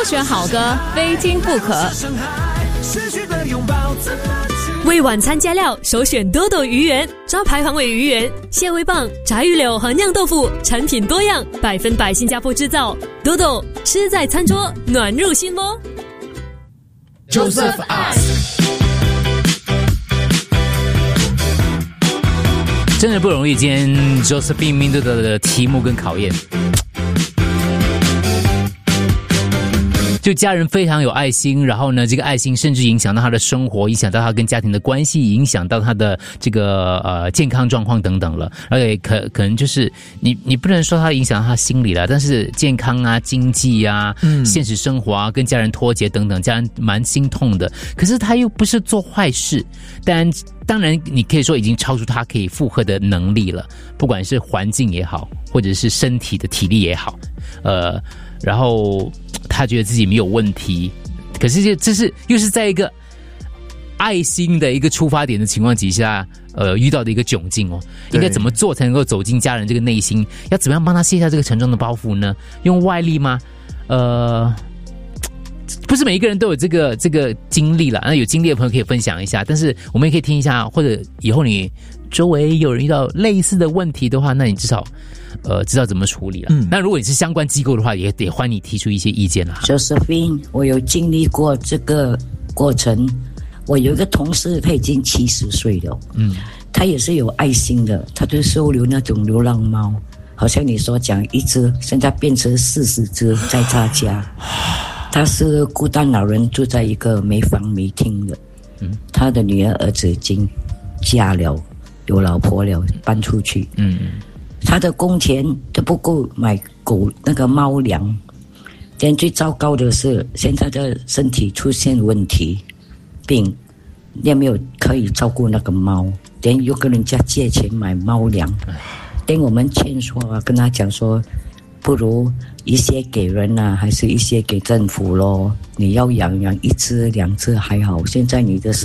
选好歌，非听不可。为晚餐加料，首选多多鱼圆、招牌黄尾鱼圆、蟹味棒、炸鱼柳和酿豆腐，产品多样，100%新加坡制造。多多吃在餐桌，暖入心窝。 Joseph Ask， 真的不容易，今天 Josephine 面对的题目跟考验。就家人非常有爱心，然后呢，这个爱心甚至影响到他的生活，影响到他跟家庭的关系，影响到他的这个健康状况等等了。而且可能就是你不能说他影响到他心理了，但是健康啊、经济啊、现实生活啊、跟家人脱节等等，家人蛮心痛的。可是他又不是做坏事，当然你可以说已经超出他可以负荷的能力了，不管是环境也好，或者是身体的体力也好，然后他觉得自己没有问题，可是这是又是在一个爱心的一个出发点的情况底下，遇到的一个窘境哦。应该怎么做才能够走进家人这个内心？要怎么样帮他卸下这个沉重的包袱呢？用外力吗？不是每一个人都有这个经历了，那有经历的朋友可以分享一下，但是我们也可以听一下，或者以后你周围有人遇到类似的问题的话，那你至少知道怎么处理了。那如果你是相关机构的话，也得欢迎你提出一些意见了。 Josephine， 我有经历过这个过程。我有一个同事，他已经70岁了，他也是有爱心的，他就收留那种流浪猫，好像你所讲一只，现在变成40只在他家。他是孤单老人，住在一个没房没厅的。他的女儿儿子已经嫁了，有老婆了，搬出去。他的工钱都不够买狗那个猫粮。但最糟糕的是，现在的身体出现问题，病也没有可以照顾那个猫，但又跟人家借钱买猫粮。但我们劝说啊，跟他讲说，不如一些给人啊，还是一些给政府咯。你要养1只2只还好，现在你的